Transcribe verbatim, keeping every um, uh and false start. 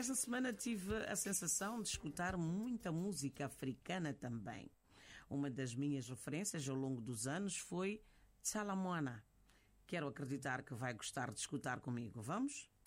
Esta semana tive a sensação de escutar muita música africana também. Uma das minhas referências ao longo dos anos foi Tsala Moana. Quero acreditar que vai gostar de escutar comigo. Vamos?